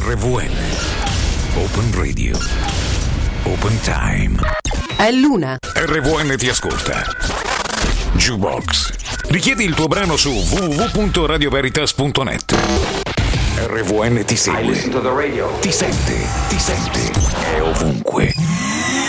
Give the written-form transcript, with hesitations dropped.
RVN. Open Radio. Open Time. È l'una. RVN ti ascolta. Jukebox. Richiedi il tuo brano su www.radioveritas.net. RVN ti segue. Ti sente. È ovunque.